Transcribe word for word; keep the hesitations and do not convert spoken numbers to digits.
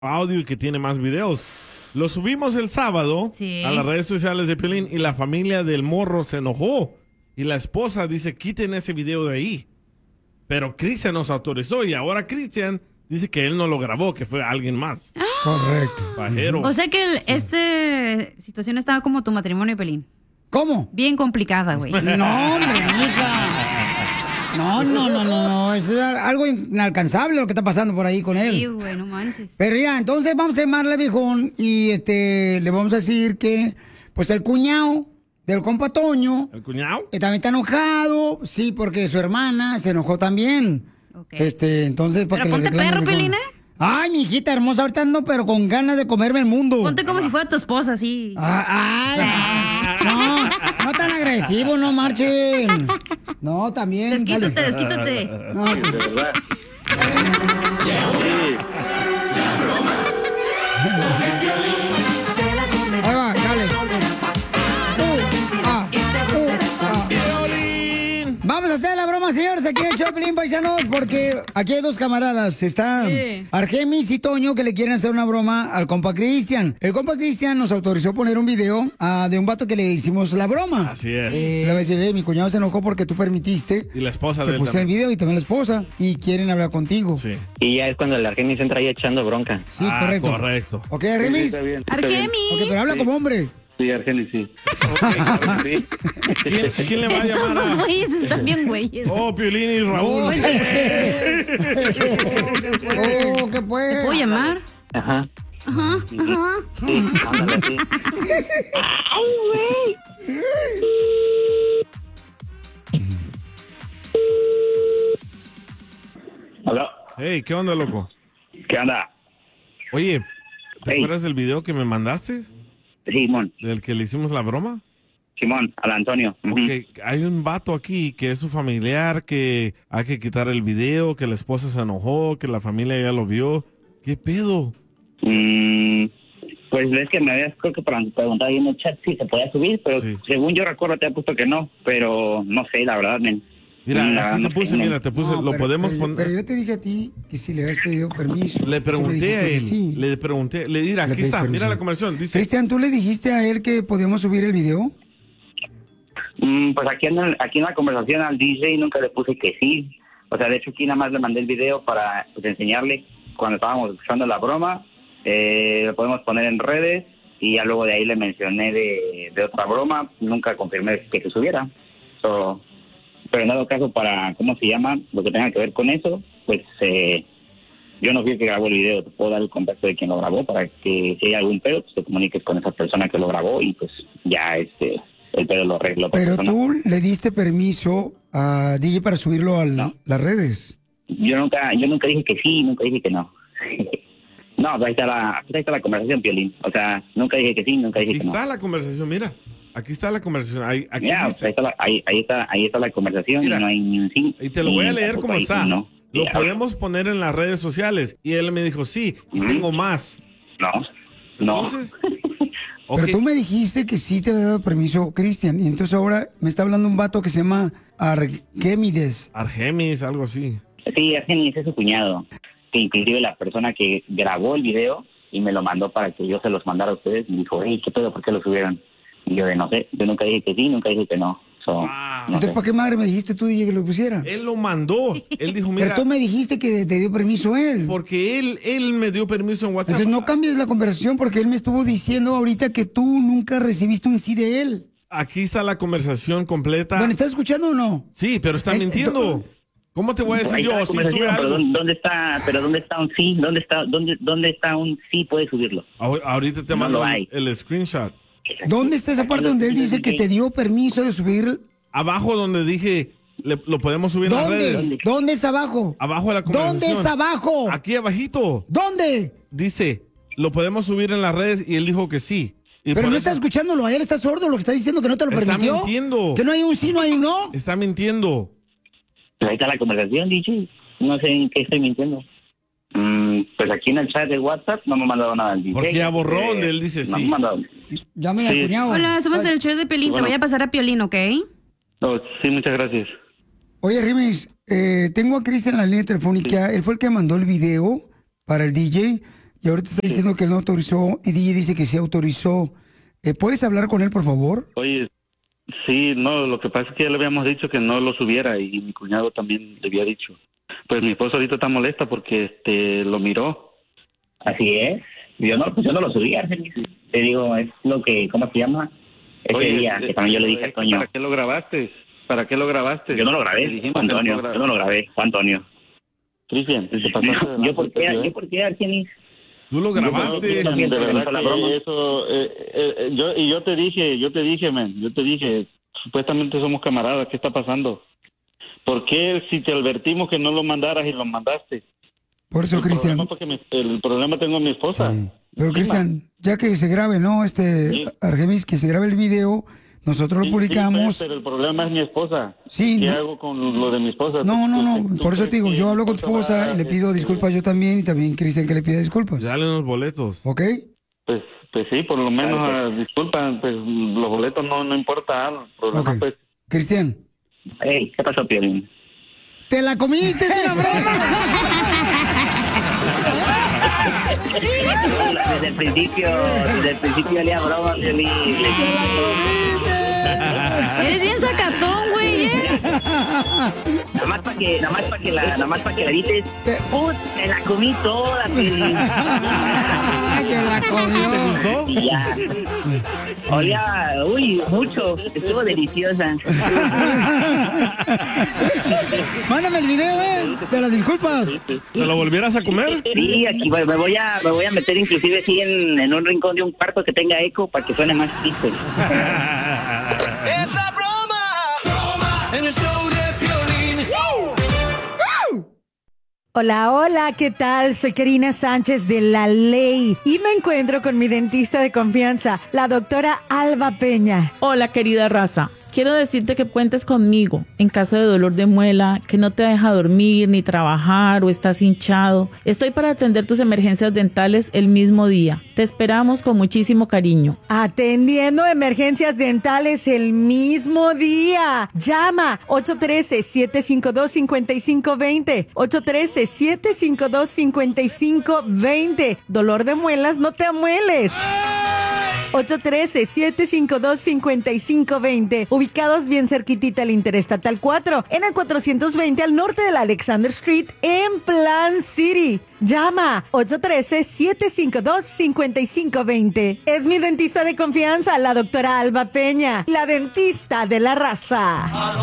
audio y que tiene más videos. Lo subimos el sábado sí. a las redes sociales de Piolín y la familia del morro se enojó. Y la esposa dice, quiten ese video de ahí. Pero Cristian nos autorizó y ahora Cristian dice que él no lo grabó, que fue alguien más. Correcto. Pajero. O sea que el- esta situación estaba como tu matrimonio, Pelín. ¿Cómo? Bien complicada, güey. No, hombre, hija. No, no, no, no, no. Es algo inalcanzable lo que está pasando por ahí con él. Sí, güey, no manches. Pero ya, entonces vamos a llamarle a viejón y este le vamos a decir que pues el cuñado del compa Toño ¿El cuñado? eh, también está enojado, sí, porque su hermana se enojó también. Ok. Este, entonces para Pero que le ponte reclame perro, al viejón. Pelín, ¿eh? Ay, mi hijita hermosa, ahorita ando, pero con ganas de comerme el mundo. Ponte como si fuera tu esposa, así. Ah, ay, no, no tan agresivo, no marchen. No, también. Desquítate, dale. desquítate. No, De verdad. Sí. ahí va, dale. Uh, ah, uh, ah. Vamos a hacer la broma, señores, aquí en Choplin, paisanos, porque aquí hay dos camaradas. Está Sí. Argemis y Toño que le quieren hacer una broma al compa Cristian. El compa Cristian nos autorizó poner un video ah, de un vato que le hicimos la broma. Así es. Eh, le va a decir, eh, mi cuñado se enojó porque tú permitiste Y la esposa de que él pusiera el también. video y también la esposa y quieren hablar contigo. Sí. Y ya es cuando el Argenis entra ahí echando bronca. Sí, Ah, correcto. correcto. Ok, Sí, sí, Argemis. está bien, está bien. Argemis. Ok, pero habla Sí. como hombre. Sí, Argenis, sí. Sí. ¿Quién, quién le va a Estos llamar dos a... güeyes están bien güeyes. Oh, Piolín y Raúl. Oh, oh, ¿qué pues? ¿Te puedo llamar? Ajá. Ajá, ajá. Sí, ándale, sí. ¿Aló? Hey, ¿qué onda, loco? ¿Qué onda? Oye, ¿te Hey. acuerdas del video que me mandaste? Simón, Del que le hicimos la broma. Simón, al Antonio. Ujú. Ok, hay un vato aquí que es su familiar, que hay que quitar el video, que la esposa se enojó, que la familia ya lo vio. ¿Qué pedo? Mm, pues es que me habías creo que para preguntar ahí en el chat si se podía subir, pero Sí. según yo recuerdo te ha puesto que no, pero no sé, la verdad, men. Mira, Mm, la verdad aquí te no puse, sé, men. mira, te puse, No, lo pero- podemos pero, poner. Pero yo te dije a ti que si le habías pedido permiso. Le Tú me pregunté dijiste a que él, sí. le pregunté, le dirá, Le aquí pediste está, permiso. mira la conversación, dice, Cristian, ¿tú le dijiste a él que podíamos subir el video? Mm, pues aquí en, el- aquí en la conversación al D J nunca le puse que sí. O sea, de hecho aquí nada más le mandé el video para pues, enseñarle cuando estábamos usando la broma. Eh, lo podemos poner en redes y ya luego de ahí le mencioné de, de otra broma. Nunca confirmé que se subiera. So, pero en dado caso para, ¿cómo se llama? Lo que tenga que ver con eso, pues eh, yo no fui el que grabó el video. Te puedo dar el contacto de quien lo grabó para que si hay algún pedo, pues te comuniques con esa persona que lo grabó y pues ya este el pedo lo arregló. otra Pero persona. tú le diste permiso a D J para subirlo a la- No. las redes. Yo nunca, yo nunca dije que sí, nunca dije que no. No, pues ahí está la, ahí está la conversación, Piolín. O sea, nunca dije que sí, nunca aquí dije que no. está la conversación, mira, aquí está la conversación, ahí, aquí Ya, pues dice, ahí está, la, ahí, ahí está, ahí está la conversación Mira, y no hay ni un sí. y te lo ni voy a leer tampoco como hay está, un no. lo Ya, podemos poner en las redes sociales, y él me dijo, sí, y Ujú. tengo más, No, no. entonces, ok, Pero tú me dijiste que sí te había dado permiso, Cristian. Y entonces ahora me está hablando un vato que se llama Argemides. Argemis, algo así, Sí, Argenis es su cuñado. Que inclusive la persona que grabó el video y me lo mandó para que yo se los mandara a ustedes y dijo, hey, ¿qué pedo? ¿Por qué lo subieron? Y yo de no sé, yo nunca dije que sí, nunca dije que no. So, Wow. no Entonces, sé. ¿para qué madre me dijiste tú, D J, que lo pusiera? él lo mandó, él dijo, Pero mira, tú me dijiste que te dio permiso él. porque él, él me dio permiso en WhatsApp, Entonces no cambies la conversación porque él me estuvo diciendo ahorita que tú nunca recibiste un sí de él. aquí está la conversación completa, Bueno, ¿estás escuchando o no? sí, pero está Eh, mintiendo, ento- ¿cómo te voy a decir Ahí está yo la si conversación, sube pero algo? ¿dónde, dónde está, pero dónde está un sí? ¿Dónde está, dónde, dónde está un sí puede subirlo? Ahor- Ahorita te No mando lo el, hay. el screenshot. ¿Dónde está esa parte donde él dice que te dio permiso de subir? Abajo donde dije, le- lo podemos subir en las redes. ¿Dónde? ¿Dónde es abajo? Abajo de la ¿Dónde conversación. es abajo? Aquí abajito. ¿Dónde? Dice, lo podemos subir en las redes y él dijo que sí. Y Pero por no eso está escuchándolo a él, está sordo lo que está diciendo que no te lo Está permitió. mintiendo. Que no hay un sí, no hay un no. Está mintiendo. Pues ahí está la conversación, D J. No sé en qué estoy mintiendo. Mm, pues aquí en el chat de WhatsApp no me ha mandado nada el D J. Porque ya borró Eh, donde él dice no sí. me ha mandado. Llame al Sí. cuñado. Hola, somos Oye, del show de Pelín. Te Bueno. voy a pasar a Piolín, ¿ok? No, sí, muchas gracias. Oye, Rimis, eh, tengo a Cristian en la línea telefónica. Él fue el que mandó el video para el D J. y ahorita está diciendo que él no autorizó y D J dice que sí autorizó. Eh, ¿Puedes hablar con él, por favor? Oye, sí, no, lo que pasa es que ya le habíamos dicho que no lo subiera y mi cuñado también le había dicho. Pues mi esposa ahorita está molesta porque este lo miró. Así es. Yo no, pues yo no lo subí, Argenis. Te digo, es lo que, ¿cómo se llama? Ese Oye, día que también yo le dije a Toño. ¿Para qué lo grabaste? ¿Para qué lo grabaste? Yo no lo grabé, Le dijimos Juan que no Antonio. lo gra- Yo no lo grabé, Juan Antonio. Cristian, te pasaste de Yo lanza, por qué, ¿eh? yo por qué, Argenis. Tú lo grabaste. No, de verdad la que broma. eso, eh, eh, eh, yo, y yo te dije, yo te dije, man, yo te dije, supuestamente somos camaradas, ¿qué está pasando? ¿Por qué si te advertimos que no lo mandaras y lo mandaste? Por eso, el Cristian. Problema porque mi- el problema tengo a mi esposa. Sí. Pero, Cristian, ya que se grabe, ¿no? Este, Sí. Argenis, que se grabe el video, nosotros lo Sí, publicamos. sí, pero el problema es mi esposa. Sí, ¿Qué no. hago con lo de mi esposa? No, no, ¿Tú- no, tú- tú por eso crees te digo, que yo hablo mi con tu esposa va, y le pido este, disculpas yo también y también Cristian que le pida disculpas. Dale unos boletos. ¿Ok? Pues, pues sí, por lo menos, Claro, ah, disculpa, pues los boletos no, no importa. El problema, Ok. pues, Cristian, Ey, ¿qué pasó, Piolín? ¿te la comiste? ¡Es una broma! Desde el principio, desde el principio olía a broma, Piolín. ¡Te la comiste! Eres bien sacatón, güey, ¿eh? Nada más para que, nada más para que la, nada más para que la dices, Te- ¡put! Me la comí toda, Piolín. ¡Ay, que la comió! ¿Gustó? Y ya. Olía, uy, mucho. Estuvo deliciosa. Mándame el video, ¿eh? De las disculpas. ¿Te lo volvieras a comer? Sí, aquí voy- me voy a, me voy a meter inclusive así en, en un rincón de un cuarto que tenga eco para que suene más triste. Hola, hola, ¿qué tal? Soy Karina Sánchez de La Ley y me encuentro con mi dentista de confianza, la doctora Alba Peña. Hola, querida raza. Quiero decirte que cuentes conmigo en caso de dolor de muela, que no te deja dormir ni trabajar o estás hinchado. Estoy para atender tus emergencias dentales el mismo día. Te esperamos con muchísimo cariño. Atendiendo emergencias dentales el mismo día. Llama ocho uno tres, siete cinco dos, cinco cinco dos cero. ocho uno tres, siete cinco dos, cinco cinco dos cero. Dolor de muelas, no te amueles. ocho uno tres, siete cinco dos, cinco cinco dos cero. Ubicados bien cerquitita al Interestatal cuatro, en el cuatrocientos veinte al norte de la Alexander Street, en Plan City. Llama ocho uno tres, siete cinco dos, cinco cinco dos cero. Es mi dentista de confianza, la doctora Alba Peña, la dentista de la raza.